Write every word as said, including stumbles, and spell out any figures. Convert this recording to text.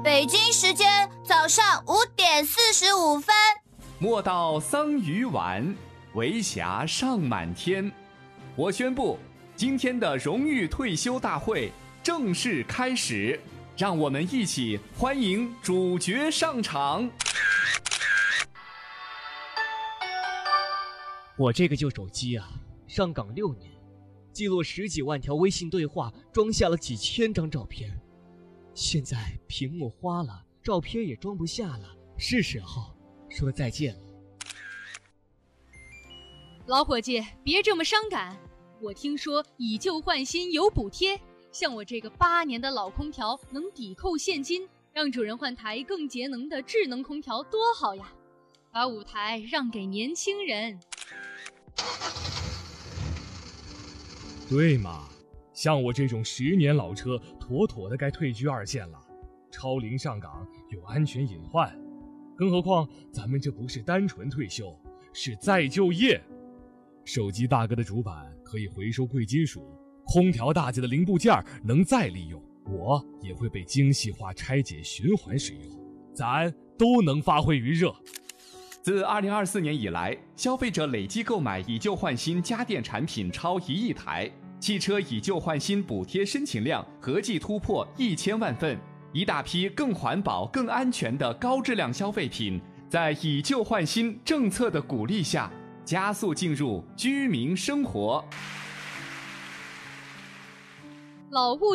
北京时间早上五点四十五分。 莫道桑榆晚，为霞尚满天。我宣布，今天的荣誉退休大会正式开始，让我们一起欢迎主角上场。 我这个旧手机啊，上岗六年，记录十几万条微信对话，装下了几千张照片。现在屏幕花了，照片也装不下了，是时候说再见了。 老伙计，别这么伤感。我听说以旧换新有补贴，像我这个八年的老空调能抵扣现金，让主人换台更节能的智能空调多好呀！把舞台让给年轻人。 对嘛，像我这种十年老车，妥妥的该退居二线了。超龄上岗有安全隐患，更何况咱们这不是单纯退休，是再就业。手机大哥的主板可以回收贵金属，空调大姐的零部件能再利用，我也会被精细化拆解循环使用，咱都能发挥余热。 自二零二四年以来，消费者累计购买以旧换新家电产品超一亿台，汽车以旧换新补贴申请量合计突破一千万份，一大批更环保、更安全的高质量消费品，在以旧换新政策的鼓励下，加速进入居民生活。 老物